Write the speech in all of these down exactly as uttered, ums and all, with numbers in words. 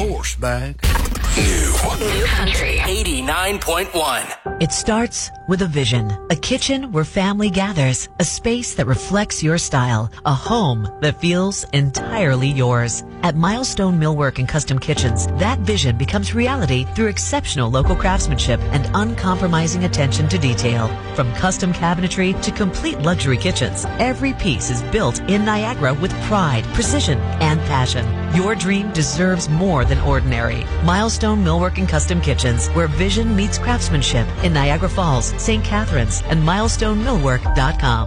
horseback. New. New Country. eighty-nine point one. It starts with a vision. A kitchen where family gathers. A space that reflects your style. A home that feels entirely yours. At Milestone Millwork and Custom Kitchens, that vision becomes reality through exceptional local craftsmanship and uncompromising attention to detail. From custom cabinetry to complete luxury kitchens, every piece is built in Niagara with pride, precision, and passion. Your dream deserves more than ordinary. Milestone Millwork and Custom Kitchens, where vision meets craftsmanship in Niagara Falls, Saint Catharines, and milestone millwork dot com.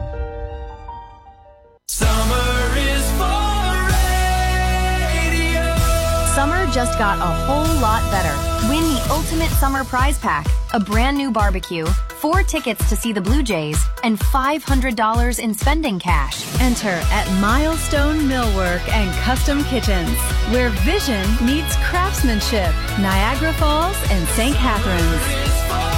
Summer is for radio. Summer just got a whole lot better. Win the ultimate summer prize pack, a brand new barbecue, four tickets to see the Blue Jays, and five hundred dollars in spending cash. Enter at Milestone Millwork and Custom Kitchens, where vision meets craftsmanship. Niagara Falls and Saint Catharines.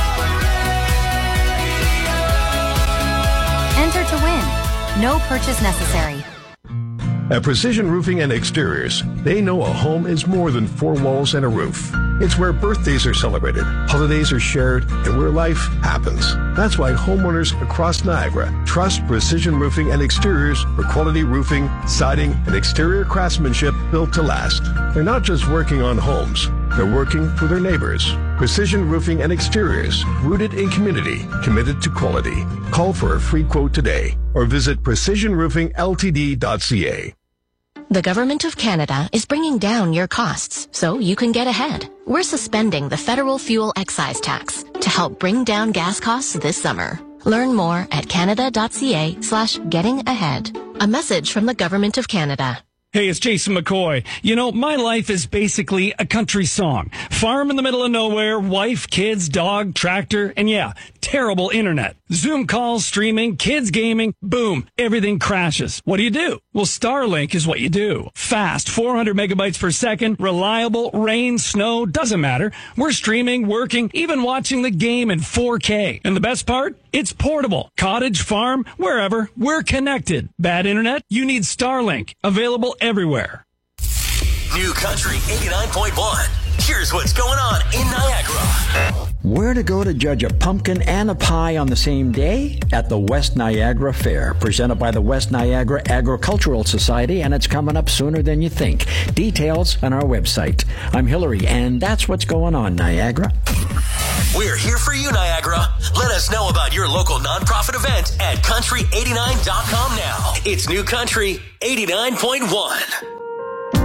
Enter to win. No purchase necessary. At Precision Roofing and Exteriors, they know a home is more than four walls and a roof. It's where birthdays are celebrated, holidays are shared, and where life happens. That's why homeowners across Niagara trust Precision Roofing and Exteriors for quality roofing, siding, and exterior craftsmanship built to last. They're not just working on homes, they're working for their neighbors. Precision Roofing and Exteriors, rooted in community, committed to quality. Call for a free quote today or visit precision roofing l t d dot c a. The Government of Canada is bringing down your costs so you can get ahead. We're suspending the federal fuel excise tax to help bring down gas costs this summer. Learn more at canada.ca slash getting ahead. A message from the Government of Canada. Hey, it's Jason McCoy. You know, my life is basically a country song. Farm in the middle of nowhere, wife, kids, dog, tractor, and yeah, terrible internet. Zoom calls, streaming, kids gaming, boom, everything crashes. What do you do? Well, Starlink is what you do. Fast, four hundred megabytes per second, reliable, rain, snow, doesn't matter. We're streaming, working, even watching the game in four K. And the best part? It's portable. Cottage, farm, wherever, we're connected. Bad internet? You need Starlink. Available everywhere. New Country eighty-nine point one. Here's what's going on in Niagara. Where to go to judge a pumpkin and a pie on the same day? At the West Niagara Fair, presented by the West Niagara Agricultural Society, and it's coming up sooner than you think. Details on our website. I'm Hillary, and that's what's going on, Niagara. We're here for you, Niagara. Let us know about your local nonprofit event at country eighty-nine dot com now. It's New Country eighty-nine point one.